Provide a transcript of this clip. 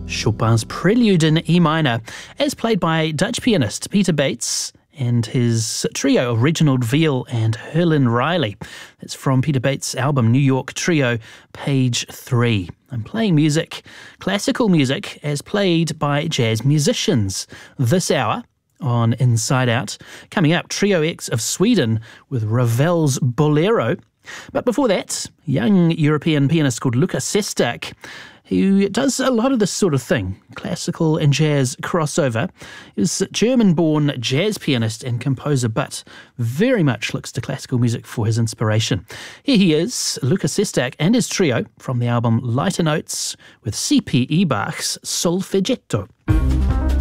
Chopin's Prelude in E minor, as played by Dutch pianist Peter Bates and his trio of Reginald Veal and Herlin Riley. That's from Peter Bates' album New York Trio, page 3. I'm playing music, classical music, as played by jazz musicians this hour on Inside Out. Coming up, Trio X of Sweden with Ravel's Bolero. But before that, young European pianist called Luca Sestak, who does a lot of this sort of thing, classical and jazz crossover. He's a German-born jazz pianist and composer, but very much looks to classical music for his inspiration. Here he is, Luca Sestak and his trio from the album Lighter Notes with C.P. Erbach's Solfeggetto.